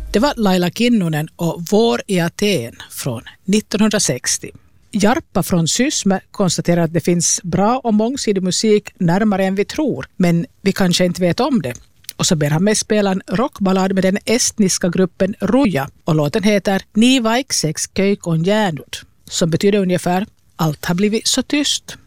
Det var Laila Kinnunen och Vår i Aten från 1960. Jarppa från Sysme konstaterar att det finns bra och mångsidig musik närmare än vi tror, men vi kanske inte vet om det. Och så ber han mig spela en rockballad med den estniska gruppen Ruja, och låten heter Ni vaikseks köik on jäänyt, som betyder ungefär allt har blivit så tyst.